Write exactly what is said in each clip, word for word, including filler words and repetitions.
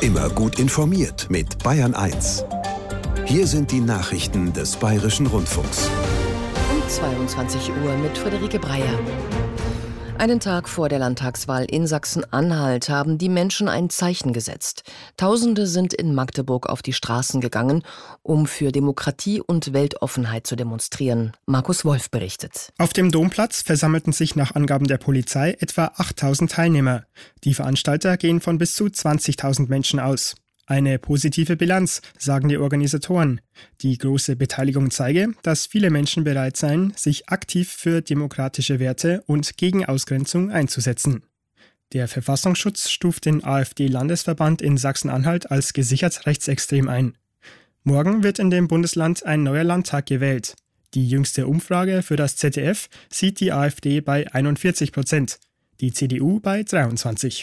Immer gut informiert mit Bayern eins. Hier sind die Nachrichten des Bayerischen Rundfunks. Um zweiundzwanzig Uhr mit Friederike Breyer. Einen Tag vor der Landtagswahl in Sachsen-Anhalt haben die Menschen ein Zeichen gesetzt. Tausende sind in Magdeburg auf die Straßen gegangen, um für Demokratie und Weltoffenheit zu demonstrieren. Markus Wolf berichtet. Auf dem Domplatz versammelten sich nach Angaben der Polizei etwa achttausend Teilnehmer. Die Veranstalter gehen von bis zu zwanzigtausend Menschen aus. Eine positive Bilanz, sagen die Organisatoren. Die große Beteiligung zeige, dass viele Menschen bereit seien, sich aktiv für demokratische Werte und gegen Ausgrenzung einzusetzen. Der Verfassungsschutz stuft den AfD-Landesverband in Sachsen-Anhalt als gesichert rechtsextrem ein. Morgen wird in dem Bundesland ein neuer Landtag gewählt. Die jüngste Umfrage für das Z D F sieht die AfD bei einundvierzig Prozent, die C D U bei dreiundzwanzig.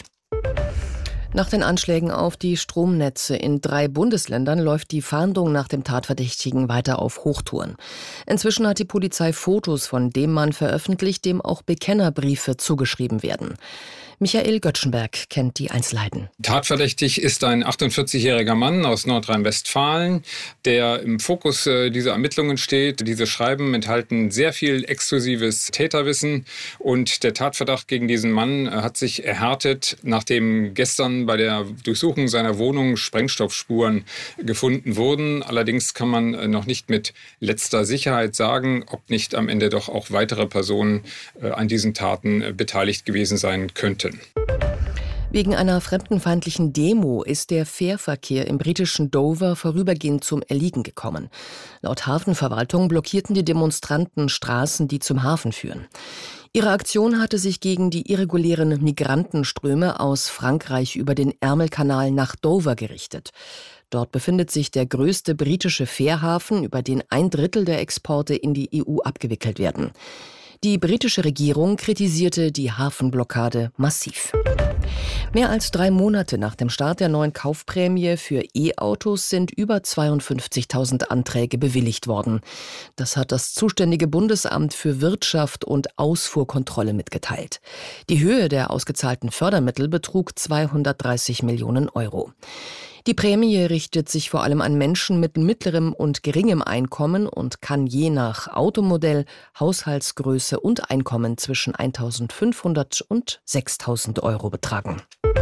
Nach den Anschlägen auf die Stromnetze in drei Bundesländern läuft die Fahndung nach dem Tatverdächtigen weiter auf Hochtouren. Inzwischen hat die Polizei Fotos von dem Mann veröffentlicht, dem auch Bekennerbriefe zugeschrieben werden. Michael Göttschenberg kennt die Einzelheiten. Tatverdächtig ist ein achtundvierzigjähriger Mann aus Nordrhein-Westfalen, der im Fokus äh, dieser Ermittlungen steht. Diese Schreiben enthalten sehr viel exklusives Täterwissen und der Tatverdacht gegen diesen Mann äh, hat sich erhärtet, nachdem gestern bei der Durchsuchung seiner Wohnung Sprengstoffspuren gefunden wurden. Allerdings kann man äh, noch nicht mit letzter Sicherheit sagen, ob nicht am Ende doch auch weitere Personen äh, an diesen Taten äh, beteiligt gewesen sein könnten. Wegen einer fremdenfeindlichen Demo ist der Fährverkehr im britischen Dover vorübergehend zum Erliegen gekommen. Laut Hafenverwaltung blockierten die Demonstranten Straßen, die zum Hafen führen. Ihre Aktion hatte sich gegen die irregulären Migrantenströme aus Frankreich über den Ärmelkanal nach Dover gerichtet. Dort befindet sich der größte britische Fährhafen, über den ein Drittel der Exporte in die E U abgewickelt werden. Die britische Regierung kritisierte die Hafenblockade massiv. Mehr als drei Monate nach dem Start der neuen Kaufprämie für E-Autos sind über zweiundfünfzigtausend Anträge bewilligt worden. Das hat das zuständige Bundesamt für Wirtschaft und Ausfuhrkontrolle mitgeteilt. Die Höhe der ausgezahlten Fördermittel betrug zweihundertdreißig Millionen Euro. Die Prämie richtet sich vor allem an Menschen mit mittlerem und geringem Einkommen und kann je nach Automodell, Haushaltsgröße und Einkommen zwischen eintausendfünfhundert und sechstausend Euro betragen.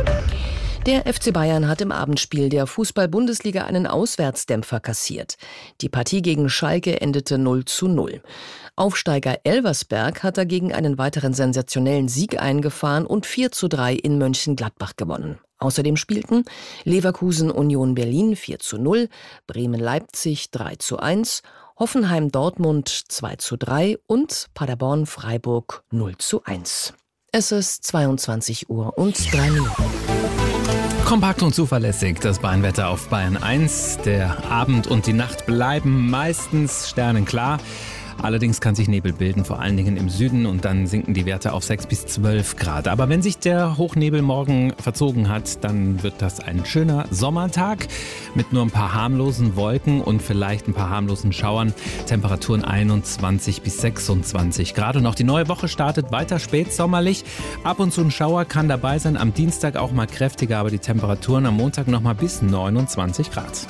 Der F C Bayern hat im Abendspiel der Fußball-Bundesliga einen Auswärtsdämpfer kassiert. Die Partie gegen Schalke endete null zu null. Aufsteiger Elversberg hat dagegen einen weiteren sensationellen Sieg eingefahren und vier zu drei in Mönchengladbach gewonnen. Außerdem spielten Leverkusen Union Berlin vier zu null, Bremen Leipzig drei zu eins, Hoffenheim Dortmund zwei zu drei und Paderborn Freiburg null zu eins. Es ist zweiundzwanzig Uhr und drei Minuten. Kompakt und zuverlässig, das Bayernwetter auf Bayern eins. Der Abend und die Nacht bleiben meistens sternenklar. Allerdings kann sich Nebel bilden, vor allen Dingen im Süden, und dann sinken die Werte auf sechs bis zwölf Grad. Aber wenn sich der Hochnebel morgen verzogen hat, dann wird das ein schöner Sommertag mit nur ein paar harmlosen Wolken und vielleicht ein paar harmlosen Schauern. Temperaturen einundzwanzig bis sechsundzwanzig Grad. Und auch die neue Woche startet weiter spätsommerlich. Ab und zu ein Schauer kann dabei sein, am Dienstag auch mal kräftiger, aber die Temperaturen am Montag noch mal bis neunundzwanzig Grad.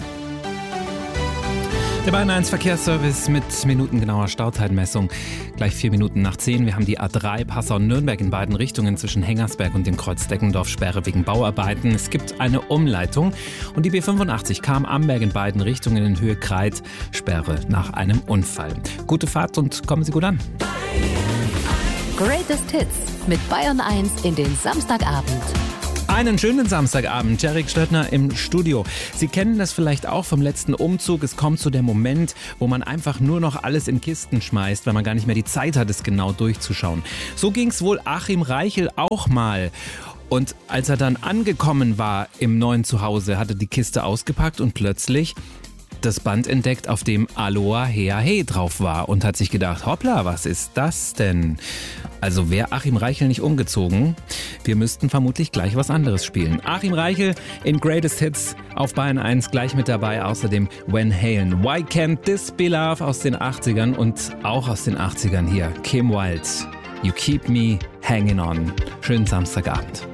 Der Bayern eins Verkehrsservice mit minutengenauer Stauzeitmessung. Gleich vier Minuten nach zehn. Wir haben die A drei Passau-Nürnberg in beiden Richtungen zwischen Hengersberg und dem Kreuz Deckendorf Sperre wegen Bauarbeiten. Es gibt eine Umleitung. Und die B fünfundachtzig Cham-Amberg in beiden Richtungen in Höhe Kreit Sperre nach einem Unfall. Gute Fahrt und kommen Sie gut an. Greatest Hits mit Bayern eins in den Samstagabend. Einen schönen Samstagabend, Jarek Stöttner im Studio. Sie kennen das vielleicht auch vom letzten Umzug. Es kommt so der Moment, wo man einfach nur noch alles in Kisten schmeißt, weil man gar nicht mehr die Zeit hat, es genau durchzuschauen. So ging es wohl Achim Reichel auch mal. Und als er dann angekommen war im neuen Zuhause, hat er die Kiste ausgepackt und plötzlich das Band entdeckt, auf dem Aloha Hea He drauf war und hat sich gedacht, hoppla, was ist das denn? Also wäre Achim Reichel nicht umgezogen, wir müssten vermutlich gleich was anderes spielen. Achim Reichel in Greatest Hits auf Bayern eins gleich mit dabei, außerdem Van Halen. Why Can't This Be Love aus den achtzigern und auch aus den achtzigern hier Kim Wilde. You Keep Me Hanging On. Schönen Samstagabend.